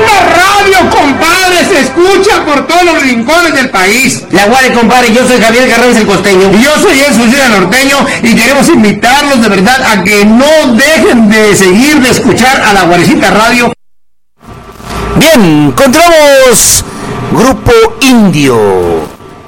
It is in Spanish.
Radio, compadre, se escucha por todos los rincones del país. La Guare, compadre, yo soy Javier Carranza el Costeño. Y yo soy Jesús el Norteño, y queremos invitarlos de verdad a que no dejen de seguir de escuchar a La Guarecita Radio. Bien, encontramos Grupo Indio.